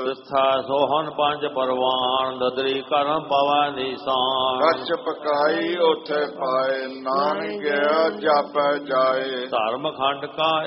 ਬਿਰਥਾ ਸੋਹਣ ਪੰਜ ਪਰਵਾਨ, ਦਦਰੀ ਕਰਮ ਪਵਾ ਨਿਸ਼ਾਨ। ਰਚ ਪਕਾਈ ਉਥੇ ਪਾਏ, ਨਾਨਕ ਗਿਆ ਜਾਪੈ ਜਾਏ। ਧਰਮ ਖੰਡ ਕਾ